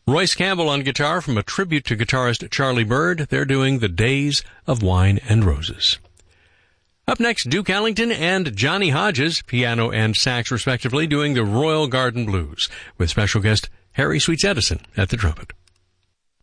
Royce Campbell on guitar from a tribute to guitarist Charlie Byrd. They're doing The Days of Wine and Roses. Up next, Duke Ellington and Johnny Hodges, piano and sax respectively, doing the Royal Garden Blues, with special guest Harry Sweets Edison at the trumpet.